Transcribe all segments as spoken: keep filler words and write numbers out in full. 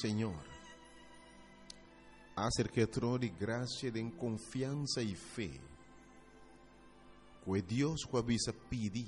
Senhor. Acerca de graça, de confiança e fé. Que Deus que avisa pedir,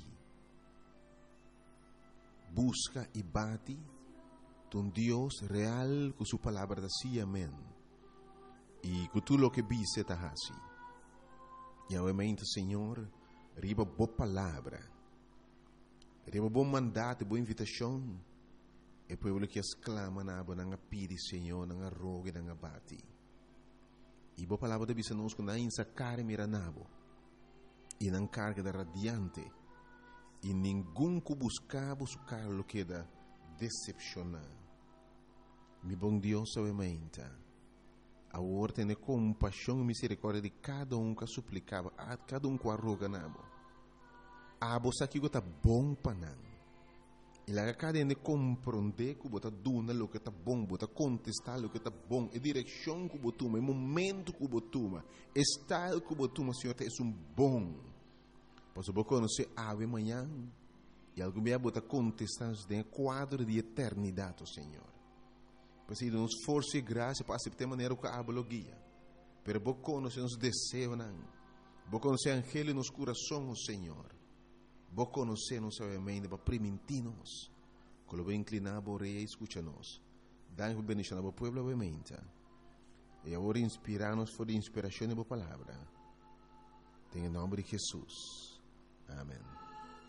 busca e bate, um Deus real com sua palavra da si, amém. E que tu lo que vise ta hasi. E obviamente, Senhor, riba boa palavra, riba bom mandato, boa invitação, e poi que exclama na aba nanga pidi, Senhor, nanga rogue, nanga bati. E boa palavra da bisa nos na insa care miranabo, e nang carga da radiante, e ninguém que buscava su carlo que da decepcionar. Mi bom Deus, obviamente, a ordem de compaixão e misericórdia de cada um que suplicava, a cada um que arroga nabo. A você que está bom para não. E lá cada um de compreender que você duna o que está bom, você contestar o que está bom, a direção que você toma, o momento que você toma, o estado que você toma, Senhor, é um bom. Pois você conhece ave amanhã e algo me abota contestar em quadro de eternidade, Senhor. Pois aí nos força e graça para aceitar maneira que a aba guia. Pero você conhece nos desejos, você conhece angelo nos corações, Senhor. Você conhece nos obviamente para permitir-nos. Quando você inclinar a orelha e escuta-nos. Dá-nos bendição ao povo, obviamente. E agora inspirar-nos por a inspiração da palavra. Em nome de Jesus. Amém.